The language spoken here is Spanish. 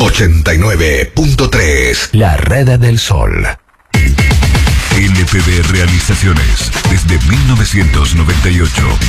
89.3. La Red del Sol. LPB Realizaciones, desde 1998.